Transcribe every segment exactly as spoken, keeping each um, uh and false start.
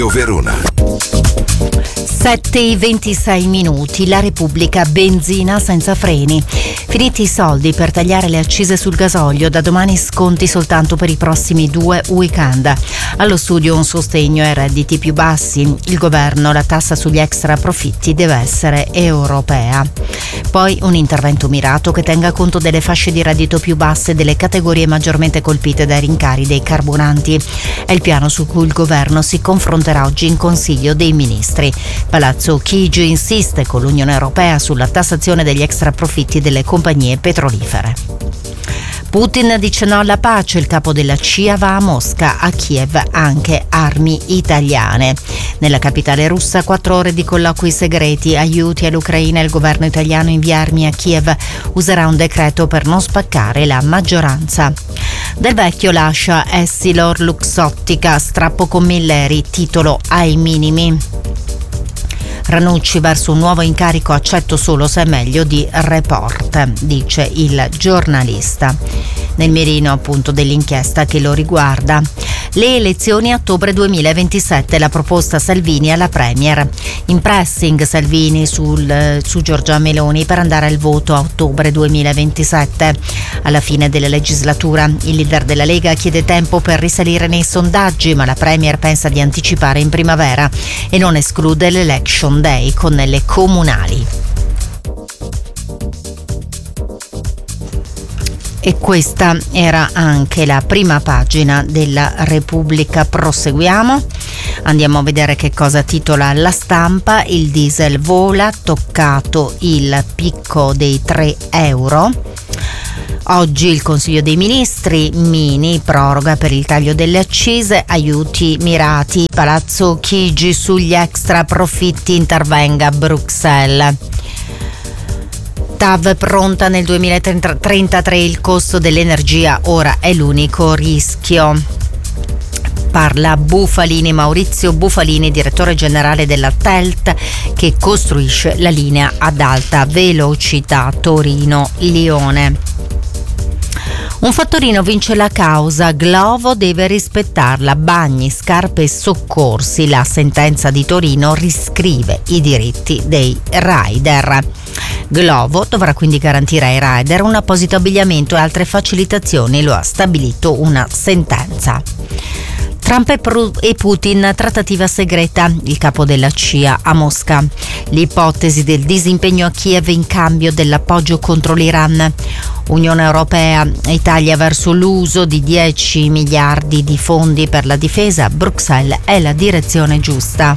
Verona. sette e ventisei minuti, la Repubblica, benzina senza freni. Finiti i soldi per tagliare le accise sul gasolio, da domani sconti soltanto per i prossimi due weekend. Allo studio un sostegno ai redditi più bassi. Il governo, la tassa sugli extra profitti deve essere europea. Poi un intervento mirato che tenga conto delle fasce di reddito più basse e delle categorie maggiormente colpite dai rincari dei carburanti. È il piano su cui il governo si confronterà oggi in Consiglio dei Ministri. Palazzo Chigi insiste con l'Unione Europea sulla tassazione degli extraprofitti delle compagnie petrolifere. Putin dice no alla pace, il capo della C I A va a Mosca, a Kiev anche armi italiane. Nella capitale russa quattro ore di colloqui segreti, aiuti all'Ucraina, il governo italiano invia armi a Kiev, userà un decreto per non spaccare la maggioranza. Del Vecchio lascia Essilor Luxottica, strappo con Milleri, titolo ai minimi. Ranucci verso un nuovo incarico, accetto solo se è meglio di Report, dice il giornalista. Nel mirino appunto dell'inchiesta che lo riguarda. Le elezioni a ottobre duemilaventisette, la proposta Salvini alla Premier. In pressing Salvini sul, su Giorgia Meloni per andare al voto a ottobre duemilaventisette. Alla fine della legislatura il leader della Lega chiede tempo per risalire nei sondaggi, ma la Premier pensa di anticipare in primavera e non esclude l'Election Day con le comunali. E questa era anche la prima pagina della Repubblica. Proseguiamo, andiamo a vedere che cosa titola La Stampa. Il diesel vola, toccato il picco dei tre euro. Oggi il Consiglio dei Ministri, mini proroga per il taglio delle accise, aiuti mirati, Palazzo Chigi sugli extra profitti, intervenga Bruxelles. T A V pronta nel duemilatrentatré, il costo dell'energia ora è l'unico rischio. Parla Bufalini, Maurizio Bufalini, direttore generale della T E L T, che costruisce la linea ad alta velocità Torino-Lione. Un fattorino vince la causa, Glovo deve rispettarla, bagni, scarpe e soccorsi. La sentenza di Torino riscrive i diritti dei rider. Glovo dovrà quindi garantire ai rider un apposito abbigliamento e altre facilitazioni, lo ha stabilito una sentenza. Trump e Putin, trattativa segreta, il capo della C I A a Mosca. L'ipotesi del disimpegno a Kiev in cambio dell'appoggio contro l'Iran. Unione Europea, Italia verso l'uso di dieci miliardi di fondi per la difesa, Bruxelles è la direzione giusta.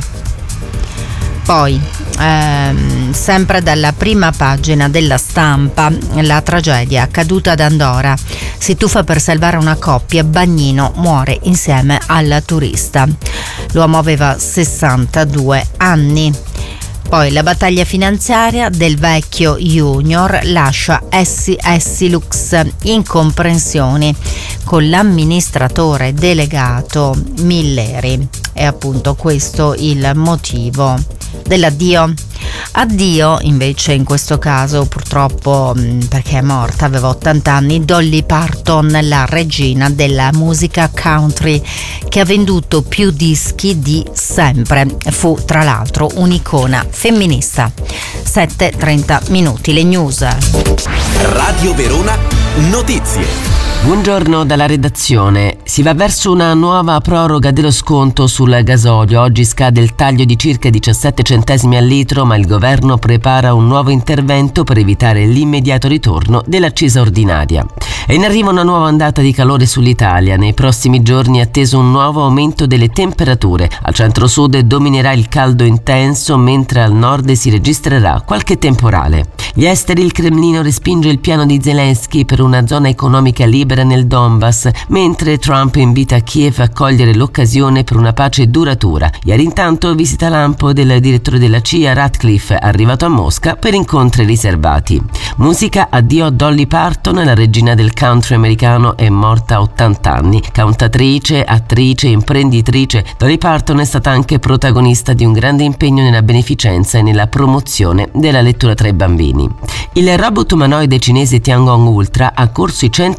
Poi, ehm, sempre dalla prima pagina della Stampa, la tragedia accaduta ad Andora. Si tuffa per salvare una coppia, bagnino muore insieme al turista. L'uomo aveva sessantadue anni. Poi la battaglia finanziaria del Vecchio Junior lascia Essi Essilux, incomprensioni con l'amministratore delegato Milleri. È appunto questo il motivo dell'addio. Addio invece in questo caso purtroppo perché è morta, aveva ottanta anni, Dolly Parton, la regina della musica country che ha venduto più dischi di sempre. Fu tra l'altro un'icona femminista. sette e trenta minuti, le news. Radio Verona Notizie. Buongiorno dalla redazione. Si va verso una nuova proroga dello sconto sul gasolio. Oggi scade il taglio di circa diciassette centesimi al litro, ma il governo prepara un nuovo intervento per evitare l'immediato ritorno dell'accisa ordinaria. È in arrivo una nuova ondata di calore sull'Italia. Nei prossimi giorni è atteso un nuovo aumento delle temperature. Al centro-sud dominerà il caldo intenso, mentre al nord si registrerà qualche temporale. Gli esteri, il Cremlino respinge il piano di Zelensky per una zona economica libera nel Donbass, mentre Trump invita Kiev a cogliere l'occasione per una pace duratura. Ieri intanto visita lampo del direttore della C I A Ratcliffe, arrivato a Mosca per incontri riservati. Musica, addio a Dolly Parton, la regina del country americano, è morta a ottanta anni. Cantatrice, attrice, imprenditrice, Dolly Parton è stata anche protagonista di un grande impegno nella beneficenza e nella promozione della lettura tra i bambini. Il robot umanoide cinese Tiangong Ultra ha corso i cento metri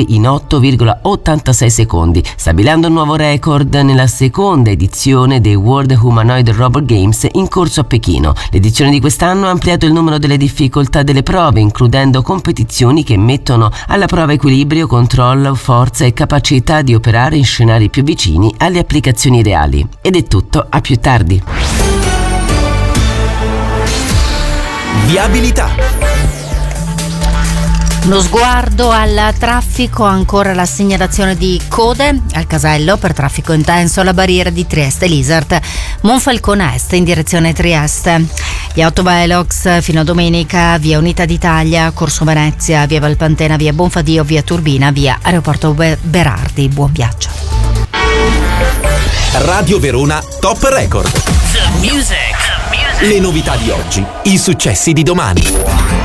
chilometri in otto virgola ottantasei secondi, stabilendo un nuovo record nella seconda edizione dei World Humanoid Robot Games in corso a Pechino. L'edizione di quest'anno ha ampliato il numero delle difficoltà delle prove, includendo competizioni che mettono alla prova equilibrio, controllo, forza e capacità di operare in scenari più vicini alle applicazioni reali. Ed è tutto, a più tardi. Viabilità. Uno sguardo al traffico, ancora la segnalazione di code al casello per traffico intenso alla barriera di Trieste Lisart, Monfalcone Est in direzione Trieste. Gli autovelox fino a domenica, via Unità d'Italia, Corso Venezia, via Valpantena, via Bonfadio, via Turbina, via Aeroporto Berardi. Buon viaggio. Radio Verona Top Record. The music. The music. Le novità di oggi, i successi di domani.